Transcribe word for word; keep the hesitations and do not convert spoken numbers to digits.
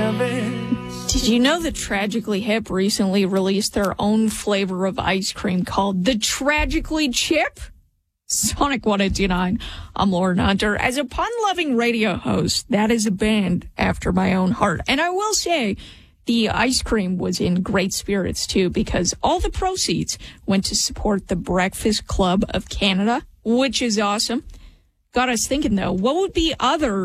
nervous. Did you know that Tragically Hip recently released their own flavor of ice cream called the Tragically Chip? Sonic one eighty-nine. I'm Lauren Hunter. As a pun-loving radio host, that is a band after my own heart. And I will say, the ice cream was in great spirits, too, because all the proceeds went to support the Breakfast Club of Canada, which is awesome. Got us thinking, though, what would be other